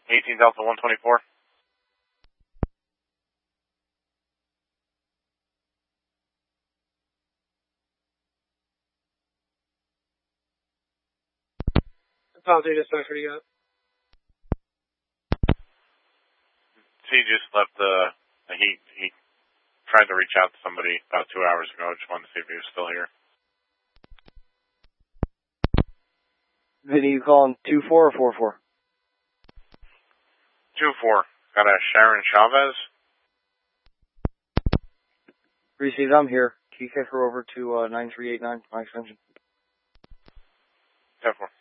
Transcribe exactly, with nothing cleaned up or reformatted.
eighteen Delta one twenty-four. Apology, dispatch, what do you got? He just left the, he, he tried to reach out to somebody about two hours ago. Just wanted to see if he was still here. Vinny, you calling two four or four four? two four. Got a Sharon Chavez. Received, I'm here. Can you kick her over to uh, nine three eight nine, my extension? ten four.